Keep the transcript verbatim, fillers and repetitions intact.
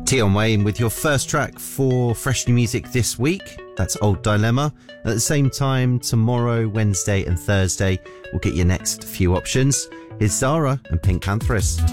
Tion Wayne with your first track for Fresh New Music this week. That's Old Dilemma. At the same time, tomorrow, Wednesday and Thursday, we'll get your next few options. Here's Zara and Pink Panthers.